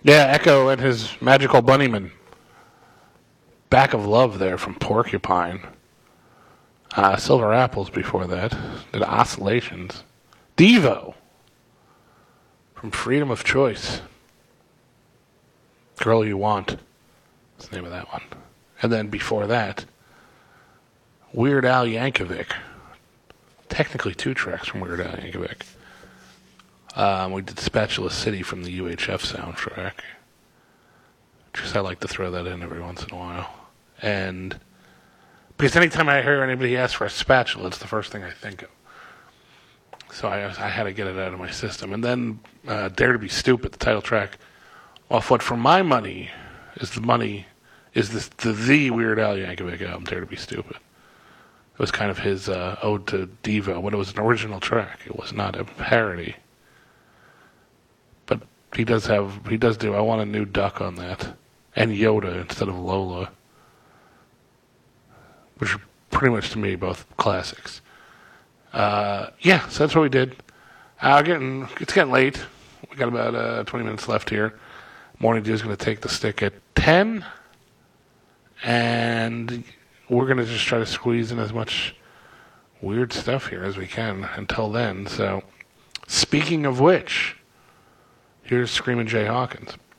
Yeah, Echo and his magical bunnyman. Back of Love there from Porcupine. Silver Apples before that. Did Oscillations. Devo from Freedom of Choice. Girl You Want. That's the name of that one. And then before that, Weird Al Yankovic. Technically 2 tracks from Weird Al Yankovic. We did Spatula City from the UHF soundtrack. Just I like to throw that in every once in a while. And because anytime I hear anybody ask for a spatula, it's the first thing I think of. So I had to get it out of my system. And then Dare to Be Stupid, the title track, off what for my money is the Weird Al Yankovic album, Dare to Be Stupid. It was kind of his ode to Devo, but it was an original track. It was not a parody. But he does do I Want a New Duck on that. And Yoda instead of Lola. Which are pretty much to me both classics. So that's what we did. It's getting late. We got about 20 minutes left here. Morning Dew is going to take the stick at 10. And we're going to just try to squeeze in as much weird stuff here as we can until then. So, speaking of which, here's Screamin' Jay Hawkins.